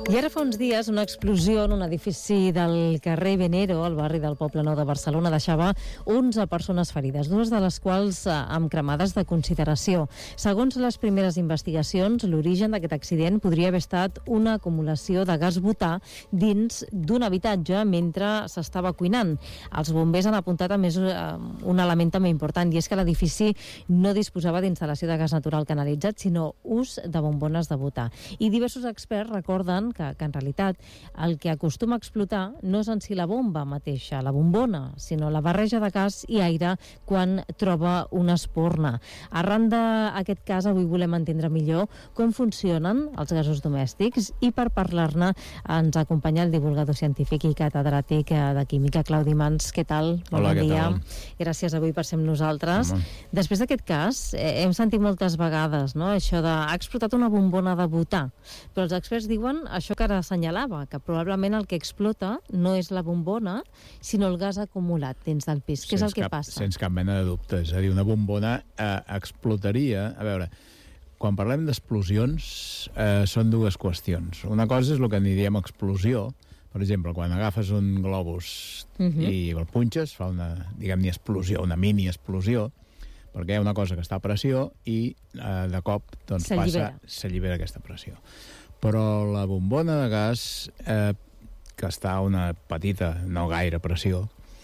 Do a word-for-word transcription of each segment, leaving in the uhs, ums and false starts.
I ara fa uns dies una explosió en un edifici del carrer Venero, al barri del Poble Nou de Barcelona, deixava onze persones ferides, dues de les quals eh, amb cremades de consideració. Segons les primeres investigacions, l'origen d'aquest accident podria haver estat una acumulació de gas butà dins d'un habitatge mentre s'estava cuinant. Els bombers han apuntat a més eh, un element també important, i és que l'edifici no disposava d'instal·lació de gas natural canalitzat, sinó ús de bombones de butà. I diversos experts recorden que, que en realitat el que acostuma a explotar no és en si la bomba mateixa, la bombona, sinó la barreja de gas i aire quan troba una espurna. Arran d'aquest cas, avui volem entendre millor com funcionen els gasos domèstics, i per parlar-ne ens acompanya el divulgador científic i catedràtic de química, Claudi Mans. Què tal? Bon Hola, què dia. tal? Gràcies avui per ser amb nosaltres. Home. Després d'aquest cas, eh, hem sentit moltes vegades, no?, això de ha explotat una bombona de butà, però els experts diuen això que ara assenyalava, que probablement el que explota no és la bombona, sinó el gas acumulat dins del pis. Què és el que cap, passa? Sense cap mena de dubte. És a dir, una bombona eh, explotaria... A veure, quan parlem d'explosions, eh, són dues qüestions. Una cosa és el que en diem explosió. Per exemple, quan agafes un globus Uh-huh. i el punxes, fa una, diguem-ne, explosió, una mini explosió, perquè hi ha una cosa que està a pressió i eh, de cop doncs, S'allibera. passa, s'allibera aquesta pressió. Però la bombona de gas, eh, que està a una petita, no gaire pressió,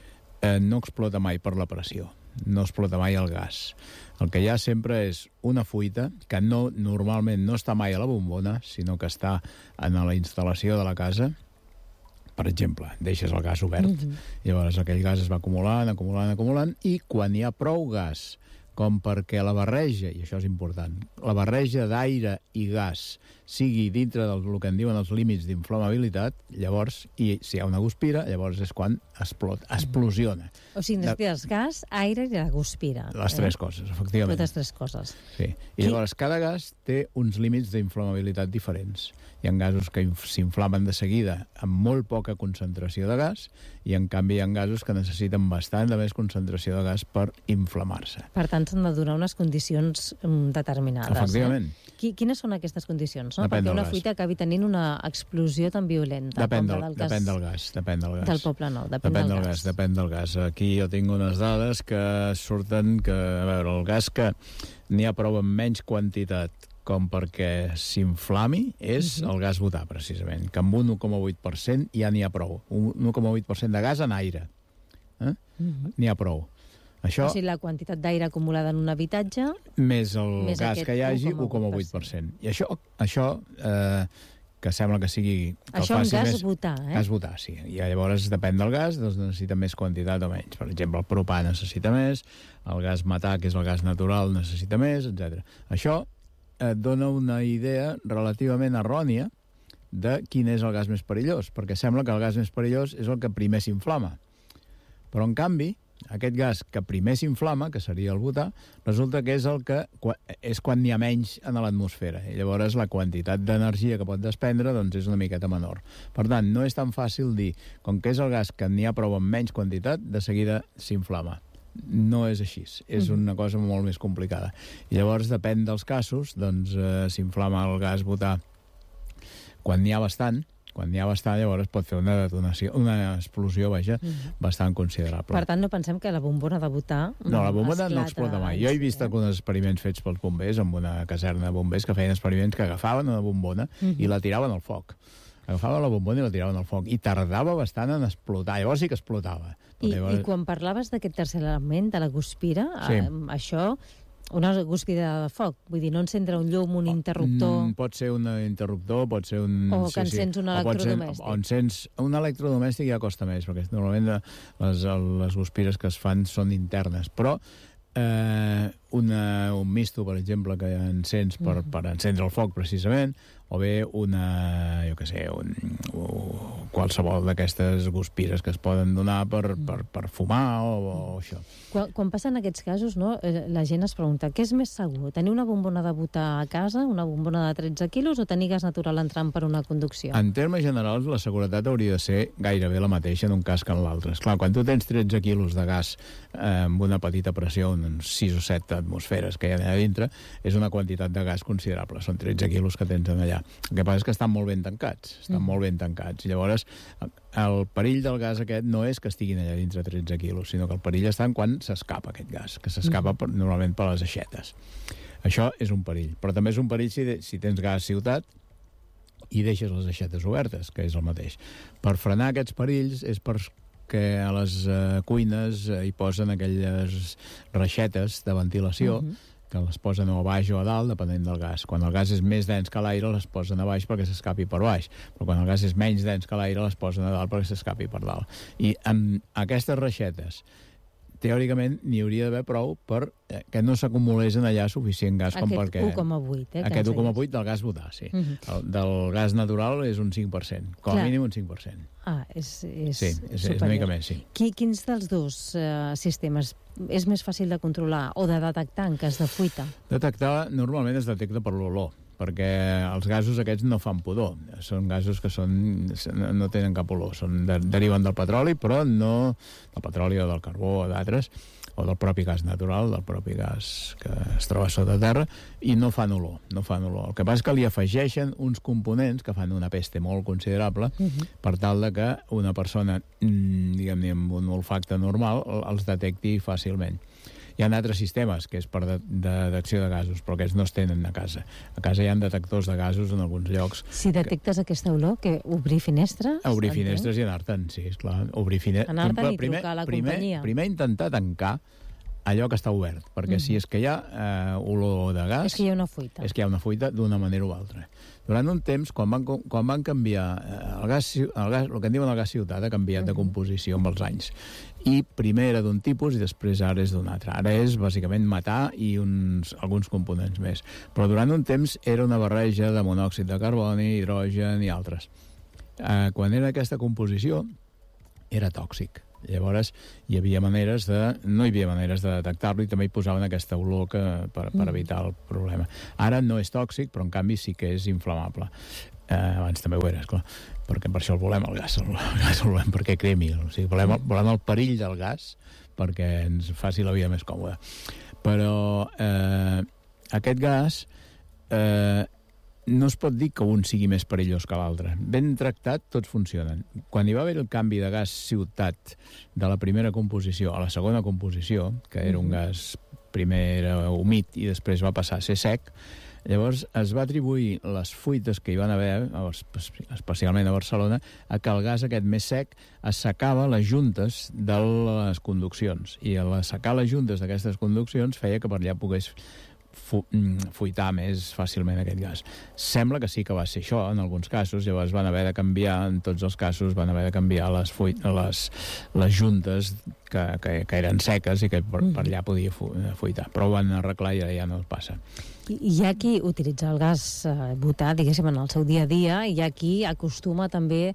eh, no explota mai per la pressió, no explota mai el gas. El que hi ha sempre és una fuita que no, normalment no està mai a la bombona, sinó que està en la instal·lació de la casa. Per exemple, deixes el gas obert, Mhm. llavors aquell gas es va acumulant, acumulant, acumulant, i quan hi ha prou gas com perquè la barreja, i això és important, la barreja d'aire i gas sigui dintre del que en diuen els límits d'inflamabilitat, llavors, i si hi ha una guspira, llavors és quan explota, explosiona. O sigui, necessites gas, aire i la guspira. Les tres coses, efectivament. Totes tres coses. Sí. I llavors cada gas té uns límits d'inflamabilitat diferents. Hi ha gasos que inf- s'inflamen de seguida amb molt poca concentració de gas, i en canvi hi ha gasos que necessiten bastant de més concentració de gas per inflamar-se. Per tant, s'han de donar unes condicions um, determinades. Efectivament. Eh? Qui, quines són aquestes condicions? No? Depèn Perquè del una gas. fuita acabi tenint una explosió tan violenta. Depèn com del, la del gas depèn del gas. Depèn del gas. del Poble Nou. Depèn, Depèn del gas, depèn del gas. Aquí jo tinc unes dades que surten que, a veure, el gas que n'hi ha prou en menys quantitat com perquè s'inflami és Mhm. el gas butà, precisament, que amb un u coma vuit per cent ja n'hi ha prou. Un u coma vuit per cent de gas en aire. Eh? Mhm. N'hi ha prou. Això, O sigui, la quantitat d'aire acumulada en un habitatge... més el més gas aquest que hi hagi, u u coma vuit per cent. I això, això eh, que sembla que sigui... Que Això el en faci gas més... butà, eh? Gas butà, sí. I llavors depèn del gas, doncs necessita més quantitat o menys. Per exemple, el propà necessita més, el gas metà, que és el gas natural, necessita més, etcètera. Això et dona una idea relativament errònia de quin és el gas més perillós, perquè sembla que el gas més perillós és el que primer s'inflama. Però, en canvi, aquest gas que primer s'inflama, que seria el butà, resulta que és el que és quan n'hi ha menys en l'atmosfera, i llavors la quantitat d'energia que pot desprendre doncs és una miqueta menor. Per tant, no és tan fàcil dir, com que és el gas que n'hi ha prou en menys quantitat, de seguida s'inflama. No és així, és una cosa molt més complicada. I llavors, depèn dels casos, doncs eh, s'inflama el gas butà quan n'hi ha bastant. Quan n'hi ha bastant, llavors pot fer una detonació, una explosió, vaja, Mhm. bastant considerable. Per tant, no pensem que la bombona de butà... No, la bombona esclata no explota mai. Jo he vist eh? alguns experiments fets pels bombers, amb una caserna de bombers, que feien experiments que agafaven una bombona Mhm. i la tiraven al foc. Agafaven la bombona i la tiraven al foc. I tardava bastant en explotar. Llavors sí que explotava. I, llavors... I quan parlaves d'aquest tercer element, de la guspira, Sí. eh, això... Una guspira de foc, vull dir, no encendre un llum, un interruptor... Mm, pot ser un interruptor, pot ser un... O que encens un O pot ser- electrodomèstic. O encens un electrodomèstic ja costa més, perquè normalment les, les guspires que es fan són internes. Però eh, una, un misto, per exemple, que encens per, Mm. per encendre el foc, precisament, o bé una, jo què sé, un, o qualsevol d'aquestes guspires que es poden donar per, per, per fumar o, o això. Quan, quan passen aquests casos, no, eh, la gent es pregunta, què és més segur? Tenir una bombona de butà a casa, una bombona de tretze quilos, o tenir gas natural entrant per una conducció? En termes generals, la seguretat hauria de ser gairebé la mateixa en un cas que en l'altre. Esclar, quan tu tens tretze quilos de gas eh, amb una petita pressió, uns sis o set atmosferes que hi ha allà dintre, és una quantitat de gas considerable. Són tretze quilos que tens allà. El que passa és que estan molt ben tancats. Estan mm. molt ben tancats. Llavors, el perill del gas aquest no és que estiguin allà dintre tretze quilos, sinó que el perill està en quan s'escapa aquest gas, que s'escapa mm. per, normalment per les aixetes. Això és un perill. Però també és un perill si, de, si tens gas a ciutat i deixes les aixetes obertes, que és el mateix. Per frenar aquests perills és perquè a les uh, cuines uh, hi posen aquelles reixetes de ventilació mm-hmm. que les posen a baix o a dalt, depenent del gas. Quan el gas és més dens que l'aire, les posen a baix perquè s'escapi per baix. Però quan el gas és menys dens que l'aire, les posen a dalt perquè s'escapi per dalt. I amb aquestes reixetes, teòricament, n'hi hauria d'haver prou per que no s'acumulés en allà suficient gas com perquè... Aquest u coma vuit, eh? Aquest u coma vuit del gas butà, sí. Uh-huh. El, del gas natural és un cinc per cent, com a mínim un cinc per cent. Ah, és, és sí, és, és una mica més, sí. Qui, quins dels dos uh, sistemes és més fàcil de controlar o de detectar en cas de fuita? Detectar normalment es detecta per l'olor, perquè els gasos aquests no fan pudor. Són gasos que són, no tenen cap olor. Són, de, deriven del petroli, però no del petroli o del carbó o d'altres, o del propi gas natural, del propi gas que es troba sota terra, i no fan olor, no fan olor. El que passa és que li afegeixen uns components que fan una peste molt considerable uh-huh. per tal de que una persona, diguem-ne, amb un olfacte normal, els detecti fàcilment. Hi ha altres sistemes, que és per de, de detecció de gasos, però aquests no es tenen a casa. A casa hi ha detectors de gasos en alguns llocs. Si detectes que... aquesta olor, que obrir finestres? Obrir finestres i anar-te'n, sí, esclar. Obrir finestres... Anar-te'n i trucar a la primer, companyia. Primer intentar tancar allò que està obert, perquè mm. si és que hi ha eh, olor de gas... És que hi ha una fuita. És que hi ha una fuita d'una manera o altra. Durant un temps, quan van, quan van canviar... Eh, el, gas, el, gas, el que en diuen el gas ciutat ha canviat mm. de composició amb els anys. I primer era d'un tipus i després ara és d'un altre. Ara és, bàsicament, matar i uns, alguns components més. Però durant un temps era una barreja de monòxid de carboni, hidrogen i altres. Eh, quan era aquesta composició, era tòxic. Llavors hi havia maneres de... no hi havia maneres de detectar-lo i també hi posaven aquesta olor que, per, per evitar el problema. Ara no és tòxic, però en canvi sí que és inflamable. Eh, abans també ho era, esclar, perquè per això el volem, el gas, el, el gas el volem perquè cremi, o sigui, volem, el, volem el perill del gas perquè ens faci la vida més còmoda. Però eh, aquest gas eh, no es pot dir que un sigui més perillós que l'altre. Ben tractat, tots funcionen. Quan hi va haver el canvi de gas ciutat de la primera composició a la segona composició, que era un gas primer era humit i després va passar a ser sec, llavors es va atribuir les fuites que hi van haver, especialment a Barcelona, a que el gas aquest més sec assecava les juntes de les conduccions. I al assecar les juntes d'aquestes conduccions feia que per allà pogués fu fuitar més fàcilment aquest gas. Sembla que sí que va ser això en alguns casos, llavors van haver de canviar, en tots els casos van haver de canviar les, les, les juntes que, que, que eren seques i que per, per allà podia fu fuitar, però ho van arreglar i ja no passa. Hi ha qui utilitza el gas eh, butà, diguéssim, en el seu dia a dia, i hi ha qui acostuma també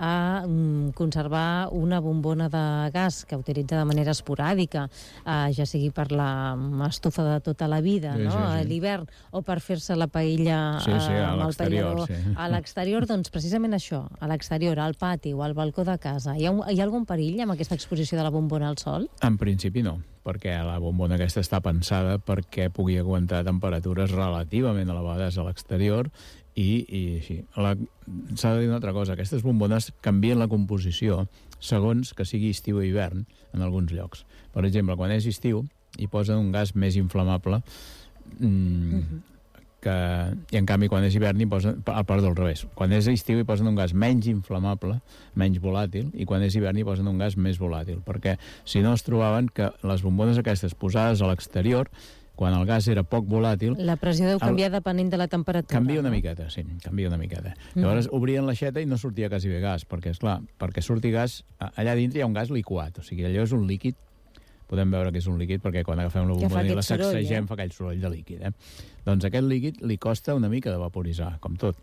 a mm, conservar una bombona de gas que utilitza de manera esporàdica, eh, ja sigui per l'estufa de tota la vida, sí, no? Sí, sí. A l'hivern, o per fer-se la paella sí, sí, eh, a amb el tallador. Sí. A l'exterior, doncs, precisament això, a l'exterior, al pati o al balcó de casa. Hi ha, un, hi ha algun perill amb aquesta exposició de la bombona al sol? En principi no, perquè la bombona aquesta està pensada perquè pugui aguantar temperatures relativament elevades a l'exterior i, i així. S'ha de dir una altra cosa, aquestes bombones canvien la composició segons que sigui estiu o hivern en alguns llocs. Per exemple, quan és estiu hi posen un gas més inflamable mmm, uh-huh. que, i en canvi quan és hivern hi posen, ah, perdó, al revés, quan és estiu hi posen un gas menys inflamable, menys volàtil, i quan és hivern hi posen un gas més volàtil, perquè si no es trobaven que les bombones aquestes posades a l'exterior, quan el gas era poc volàtil... La pressió deu canviar el... depenent de la temperatura. Canvia una no? miqueta, sí, canvia una miqueta. Mm. Llavors obrien l'aixeta i no sortia quasi bé gas, perquè, esclar, perquè surti gas, allà dintre hi ha un gas liquat, o sigui, allò és un líquid, podem veure que és un líquid perquè quan agafem la bombona i la sacsegem eh? fa aquell soroll de líquid. Eh? Doncs aquest líquid li costa una mica de vaporitzar, com tot.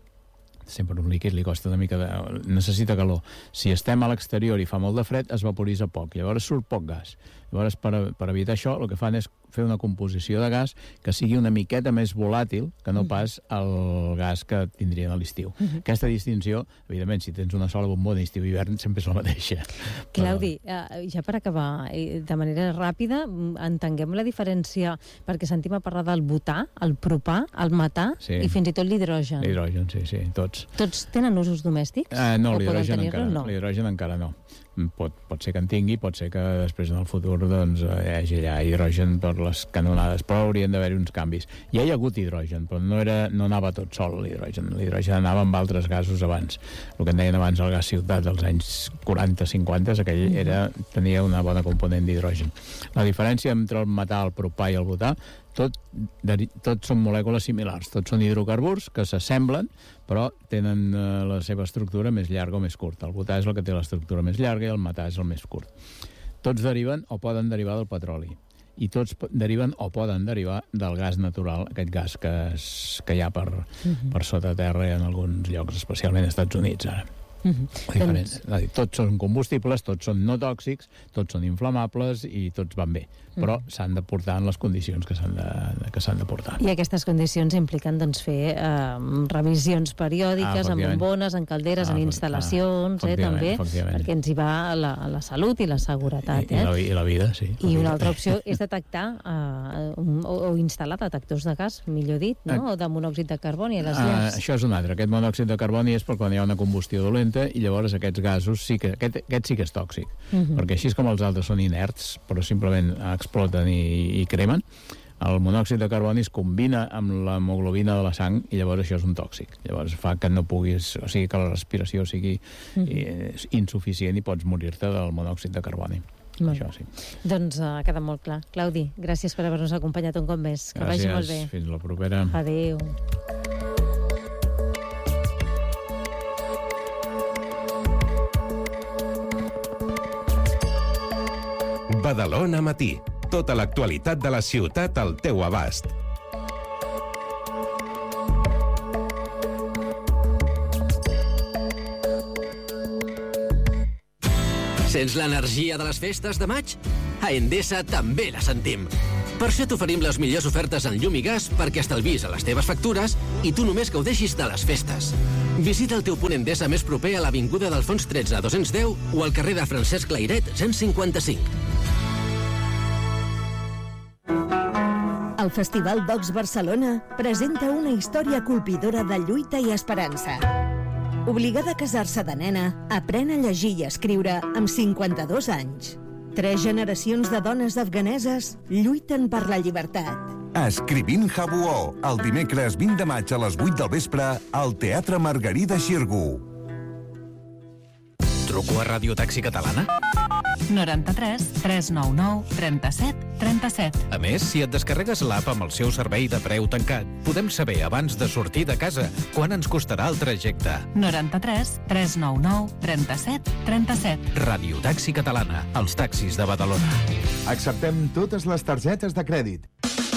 Sempre un líquid li costa una mica de... necessita calor. Si estem a l'exterior i fa molt de fred, es vaporitza poc, llavors surt poc gas. Llavors, per, per evitar això, el que fan és fer una composició de gas que sigui una miqueta més volàtil que no pas el gas que tindrien a l'estiu. Uh-huh. Aquesta distinció, evidentment, si tens una sola bombona estiu i hivern, sempre és la mateixa. Claudi, uh, ja per acabar, de manera ràpida, entenguem la diferència, perquè sentim a parlar del butà, el propà, el metà sí. i fins i tot l'hidrogen. L'hidrogen, sí, sí, tots. Tots tenen usos domèstics? Uh, no, l'hidrogen encara no. L'hidrogen encara no. Pot, pot ser que en tingui, pot ser que després en el futur doncs, hi hagi allà hidrogen per les canonades, però haurien d'haver-hi uns canvis. Ja hi ha hagut hidrogen, però no, era, no anava tot sol l'hidrogen. L'hidrogen anava amb altres gasos abans. El que en deien abans el gas ciutat dels anys quaranta cinquanta, aquell era, tenia una bona component d'hidrogen. La diferència entre el metà, el propà i el butà, tot, de, tots són molècules similars, tots són hidrocarburs que s'assemblen, però tenen eh, la seva estructura més llarga o més curta. El butà és el que té l'estructura més llarga i el metà és el més curt. Tots deriven o poden derivar del petroli, i tots deriven o poden derivar del gas natural, aquest gas que, es, que hi ha per, uh-huh. per sota terra en alguns llocs, especialment als Estats Units ara. Uh-huh. Doncs... Tots són combustibles, tots són no tòxics, tots són inflamables i tots van bé, però uh-huh. s'han de portar en les condicions que s'han de, que s'han de portar. I aquestes condicions impliquen doncs, fer eh, revisions periòdiques, ah, en bombones, en calderes, ah, en instal·lacions, ah, eh, també, perquè ens hi va la, la salut i la seguretat. I, eh? i, la, I la vida, sí. I una altra opció és detectar eh, o, o instal·lar detectors de gas, millor dit, no? o de monòxid de carboni a les llars. Ah, això és un altre. Aquest monòxid de carboni és per quan hi ha una combustió dolenta, i llavors aquests gasos sí que, aquest, aquest sí que és tòxic, uh-huh. perquè així com els altres són inerts, però simplement exploten i, i cremen, el monòxid de carboni es combina amb l'hemoglobina de la sang i llavors això és un tòxic. Llavors fa que no puguis, o sigui, que la respiració sigui uh-huh. insuficient i pots morir-te del monòxid de carboni. Molt. Això sí. Doncs uh, ha quedat molt clar. Claudi, gràcies per haver-nos acompanyat un cop més. Que gràcies, vagi molt bé. Fins la propera. Adéu. Badalona Matí. Tota l'actualitat de la ciutat al teu abast. Sents l'energia de les festes de maig? A Endesa també la sentim. Per això t'oferim les millors ofertes en llum i gas perquè estalvis a les teves factures i tu només gaudeixis de les festes. Visita el teu punt Endesa més proper a l'Avinguda d'Alfons tretze a dos-cents deu o al carrer de Francesc Layret cent cinquanta-cinc. El Festival Docs Barcelona presenta una història colpidora de lluita i esperança. Obligada a casar-se de nena, aprèn a llegir i escriure amb cinquanta-dos anys. Tres generacions de dones afganeses lluiten per la llibertat. Escrivint Jabuó, el dimecres vint de maig a les vuit del vespre al Teatre Margarida Xirgu. Truco a Radio Taxi Catalana? noranta-tres tres nou nou trenta-set trenta-set. A més, si et descarregues l'app amb el seu servei de preu tancat, podem saber abans de sortir de casa quan ens costarà el trajecte. noranta-tres tres nou nou trenta-set trenta-set. Radio Taxi Catalana, els taxis de Badalona. Acceptem totes les targetes de crèdit.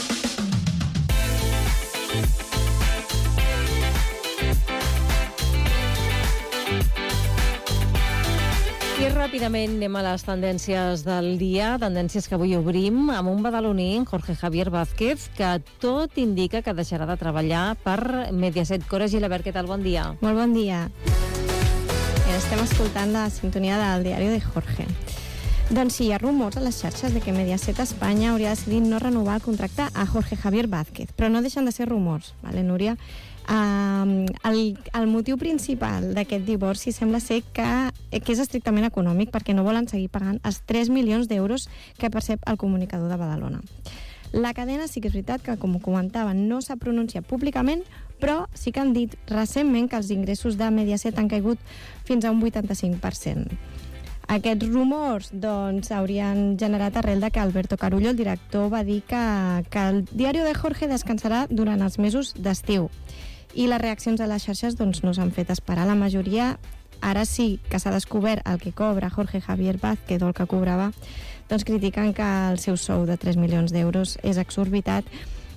I ràpidament anem a les tendències del dia, tendències que avui obrim amb un badaloní, Jorge Javier Vázquez, que tot indica que deixarà de treballar per Mediaset. Cora Gilabert, què tal? Bon dia. Molt bon dia. Estem escoltant la sintonia del diari de Jorge. Doncs sí, hi ha rumors a les xarxes de que Mediaset Espanya hauria decidit no renovar el contracte a Jorge Javier Vázquez, però no deixen de ser rumors, vale, Núria? Uh, el, el motiu principal d'aquest divorci sembla ser que, que és estrictament econòmic, perquè no volen seguir pagant els tres milions d'euros que percep el comunicador de Badalona. La cadena sí que és veritat que, com comentava, no s'ha pronunciat públicament, però sí que han dit recentment que els ingressos de Mediaset han caigut fins a un vuitanta-cinc per cent. Aquests rumors doncs, haurien generat arrel de que Alberto Carullo, el director, va dir que, que el diari de Jorge descansarà durant els mesos d'estiu. I les reaccions a les xarxes doncs, no s'han fet esperar. La majoria, ara sí que s'ha descobert el que cobra Jorge Javier Vázquez o el que cobrava, doncs critiquen que el seu sou de tres milions d'euros és exorbitat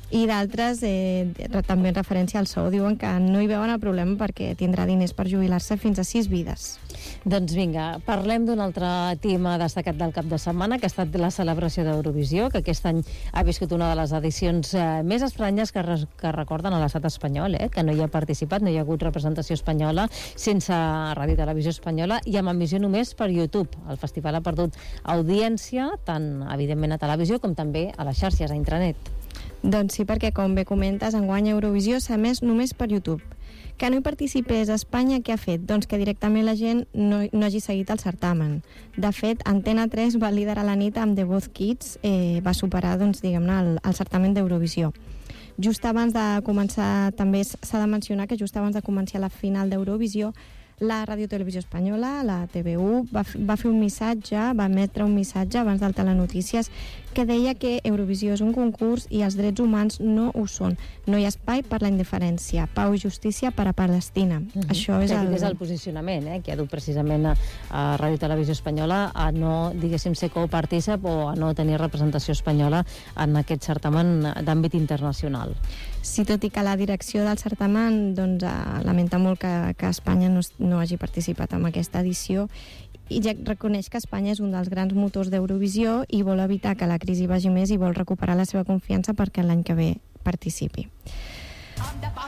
i d'altres eh, també en referència al sou. Diuen que no hi veuen el problema perquè tindrà diners per jubilar-se fins a sis vides. Doncs vinga, parlem d'un altre tema destacat del cap de setmana, que ha estat la celebració d'Eurovisió, que aquest any ha viscut una de les edicions eh, més estranyes que, re que recorden a l'estat espanyol, eh, que no hi ha participat, no hi ha hagut representació espanyola, sense Ràdio Televisió Espanyola i amb emissió només per YouTube. El festival ha perdut audiència, tant evidentment a televisió com també a les xarxes, a intranet. Doncs sí, perquè com bé comentes, enguany Eurovisió s'ha emès només per YouTube. Que no hi participés a Espanya, què ha fet? Doncs que directament la gent no, no hagi seguit el certamen. De fet, Antena tres va liderar la nit amb The Voice Kids, eh, va superar, doncs, diguem-ne, el, el certamen d'Eurovisió. Just abans de començar, també s'ha de mencionar que just abans de començar la final d'Eurovisió, la Ràdio Televisió Espanyola, la T V U, va, va fer un missatge, va emetre un missatge abans del Telenotícies que deia que Eurovisió és un concurs i els drets humans no ho són. No hi ha espai per la indiferència, pau i justícia per a Palestina. Uh-huh. Això és el... és el posicionament eh, que ha dut precisament a, a Ràdio Televisió Espanyola a no, diguéssim, ser copartícip o a no tenir representació espanyola en aquest certamen d'àmbit internacional. Sí, tot i que la direcció del certamen doncs, eh, lamenta molt que, que Espanya no, no hagi participat en aquesta edició i ja reconeix que Espanya és un dels grans motors d'Eurovisió i vol evitar que la crisi vagi més i vol recuperar la seva confiança perquè l'any que ve participi.